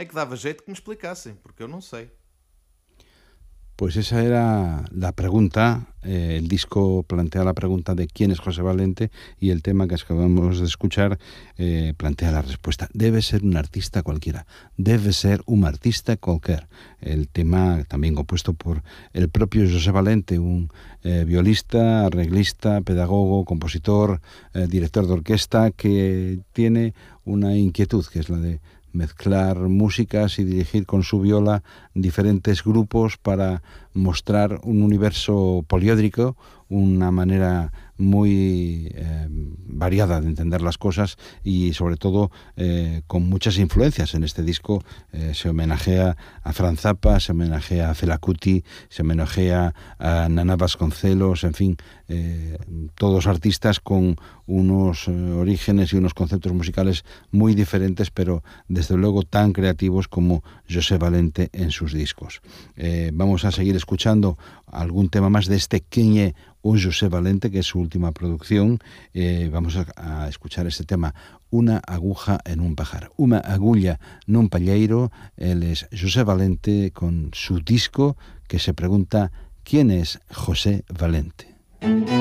É que dava jeito que me explicassem, porque eu não sei. Pues esa era la pregunta. El disco plantea la pregunta de quién es José Valente y el tema que acabamos de escuchar plantea la respuesta. Debe ser un artista cualquiera, debe ser un artista cualquier. El tema también compuesto por el propio José Valente, un violista, arreglista, pedagogo, compositor, director de orquesta, que tiene una inquietud, que es la de mezclar músicas y dirigir con su viola diferentes grupos para mostrar un universo poliédrico, una manera muy variada de entender las cosas y sobre todo con muchas influencias. En este disco se homenajea a Franz Zappa, se homenajea a Fela Kuti, se homenajea a Nana Vasconcelos, en fin, todos artistas con unos orígenes y unos conceptos musicales muy diferentes, pero desde luego tan creativos como José Valente en sus discos. Vamos a seguir escuchando algún tema más de este Queñe o José Valente, que es su última producción. Vamos a escuchar este tema, Una aguja en un pajar, una agulla nun palleiro. Él es José Valente con su disco que se pregunta ¿quién es José Valente?